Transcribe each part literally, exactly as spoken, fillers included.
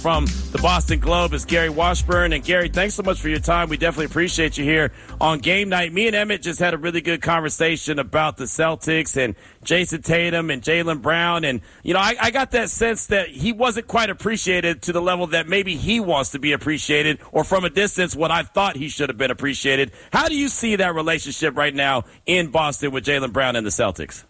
From the Boston Globe is Gary Washburn. And Gary, thanks so much for your time. We definitely appreciate you here on Game Night. Me and Emmett just had a really good conversation about the Celtics and Jason Tatum and Jaylen Brown. And, you know, I, I got that sense that he wasn't quite appreciated to the level that maybe he wants to be appreciated, or from a distance what I thought he should have been appreciated. How do you see that relationship right now in Boston with Jaylen Brown and the Celtics?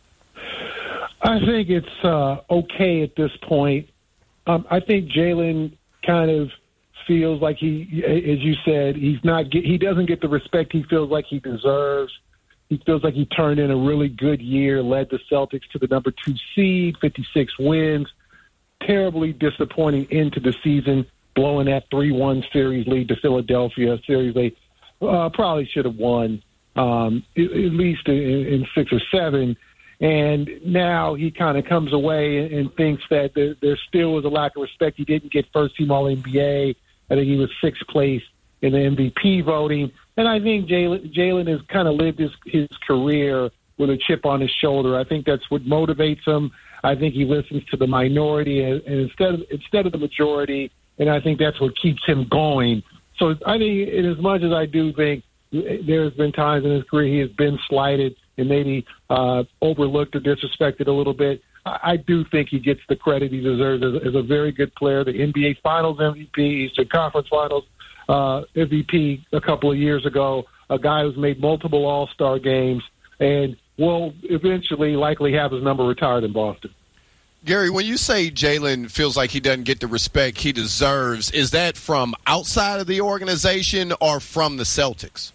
I think it's uh, okay at this point. Um, I think Jaylen kind of feels like he, as you said, he's not. Get, he doesn't get the respect he feels like he deserves. He feels like he turned in a really good year, led the Celtics to the number two seed, fifty-six wins. Terribly disappointing end to the season, blowing that three one series lead to Philadelphia. Series they uh, probably should have won um, at, at least in, in six or seven. And now he kind of comes away and thinks that there, there still was a lack of respect. He didn't get first-team All N B A. I think he was sixth place in the M V P voting. And I think Jaylen Jaylen has kind of lived his, his career with a chip on his shoulder. I think that's what motivates him. I think he listens to the minority and, and instead of, instead of the majority, and I think that's what keeps him going. So I think, in as much as I do think there's been times in his career he has been slighted and maybe uh, overlooked or disrespected a little bit, I, I do think he gets the credit he deserves as, as a very good player. The N B A Finals M V P, Eastern Conference Finals uh, M V P a couple of years ago, a guy who's made multiple All-Star games and will eventually likely have his number retired in Boston. Gary, when you say Jaylen feels like he doesn't get the respect he deserves, is that from outside of the organization or from the Celtics?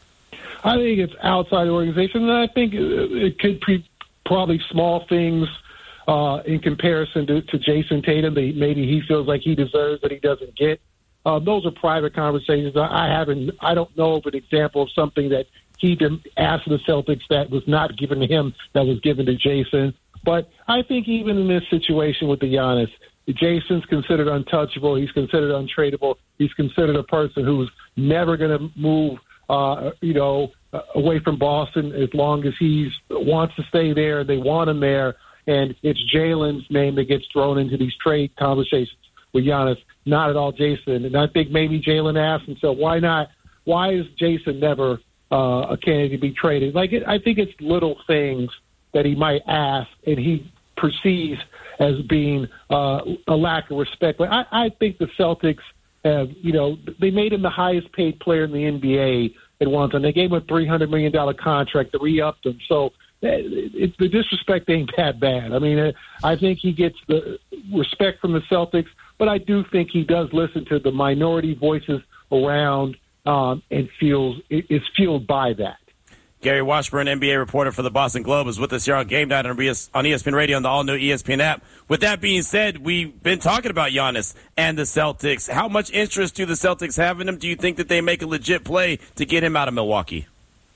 I think it's outside the organization, and I think it could be probably small things uh, in comparison to, to Jason Tatum that maybe he feels like he deserves that he doesn't get. Uh, those are private conversations. I haven't. I don't know of an example of something that he asked the Celtics that was not given to him that was given to Jason. But I think even in this situation with the Giannis, Jason's considered untouchable. He's considered untradeable. He's considered a person who's never going to move Uh, you know, uh, away from Boston as long as he wants to stay there. They want him there, and it's Jaylen's name that gets thrown into these trade conversations with Giannis, not at all Jason. And I think maybe Jaylen asked himself, why not? Why is Jason never uh, a candidate to be traded? Like, it, I think it's little things that he might ask, and he perceives as being uh, a lack of respect. But I, I think the Celtics have, you know, they made him the highest paid player in the N B A at one time. They gave him a three hundred million dollars contract to re-upped him. So it, it, the disrespect ain't that bad. I mean, I think he gets the respect from the Celtics, but I do think he does listen to the minority voices around um, and feels is fueled by that. Gary Washburn, N B A reporter for the Boston Globe, is with us here on Game Night on E S P N Radio on the all-new E S P N app. With that being said, we've been talking about Giannis and the Celtics. How much interest do the Celtics have in him? Do you think that they make a legit play to get him out of Milwaukee?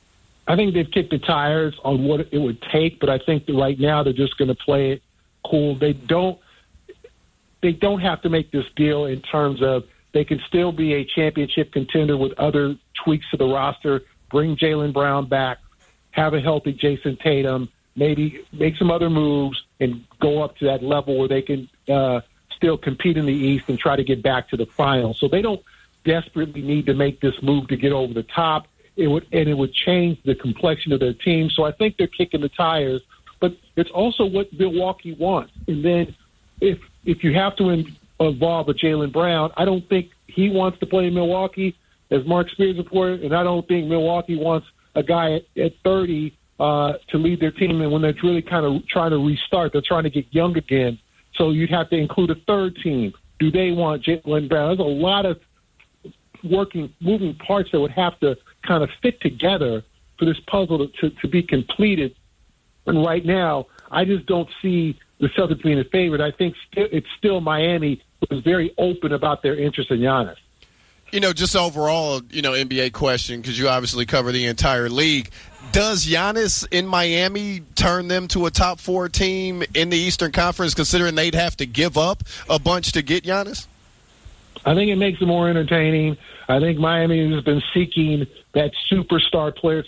I think they've kicked the tires on what it would take, but I think that right now they're just going to play it cool. They don't, they don't have to make this deal in terms of they can still be a championship contender with other tweaks to the roster. Bring Jaylen Brown back, have a healthy Jason Tatum, maybe make some other moves and go up to that level where they can uh, still compete in the East and try to get back to the finals. So they don't desperately need to make this move to get over the top. It would, and it would change the complexion of their team. So I think they're kicking the tires, but it's also what Milwaukee wants. And then if if you have to involve a Jaylen Brown, I don't think he wants to play in Milwaukee, as Mark Spears reported, and I don't think Milwaukee wants a guy at, at thirty uh, to lead their team. And when they're really kind of trying to restart, they're trying to get young again. So you'd have to include a third team. Do they want Jaylen Brown? There's a lot of working, moving parts that would have to kind of fit together for this puzzle to, to, to be completed. And right now, I just don't see the Celtics being a favorite. I think st- it's still Miami was very open about their interest in Giannis. You know, just overall, you know, N B A question, because you obviously cover the entire league. Does Giannis in Miami turn them to a top four team in the Eastern Conference, considering they'd have to give up a bunch to get Giannis? I think it makes it more entertaining. I think Miami has been seeking that superstar player